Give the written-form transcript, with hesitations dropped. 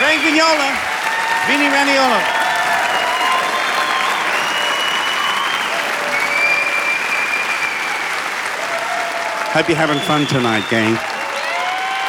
Jane Vignola, Vinnie Raniola. Hope you're having fun tonight, gang.